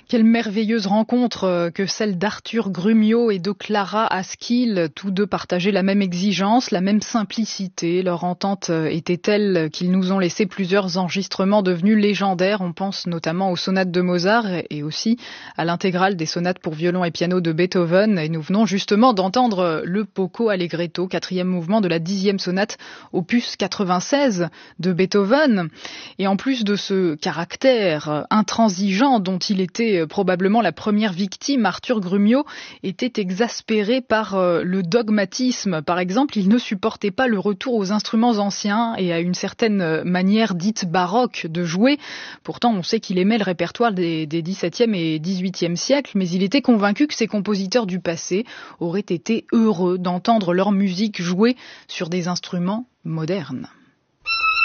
Quelle merveilleuse rencontre que celle d'Arthur Grumio et de Clara Askill. Tous deux partageaient la même exigence, la même simplicité. Leur entente était telle qu'ils nous ont laissé plusieurs enregistrements devenus légendaires. On pense notamment aux sonates de Mozart et aussi à l'intégrale des sonates pour violon et piano de Beethoven. Et nous venons justement d'entendre le Poco Allegretto, 4e mouvement de la 10e sonate opus 96 de Beethoven. Et en plus de ce caractère intransigeant dont il était probablement la première victime, Arthur Grumio était exaspéré par le dogmatisme. Par exemple, il ne supportait pas le retour aux instruments anciens et à une certaine manière dite baroque de jouer. Pourtant, on sait qu'il aimait le répertoire des XVIIe et XVIIIe siècles, mais il était convaincu que ces compositeurs du passé auraient été heureux d'entendre leur musique jouée sur des instruments modernes.